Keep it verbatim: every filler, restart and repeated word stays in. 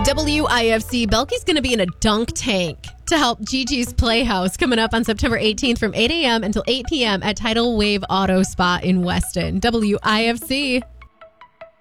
W I F C, Belky's going to be in a dunk tank to help Gigi's Playhouse coming up on September eighteenth from eight a.m. until eight p.m. at Tidal Wave Auto Spa in Weston. W I F C.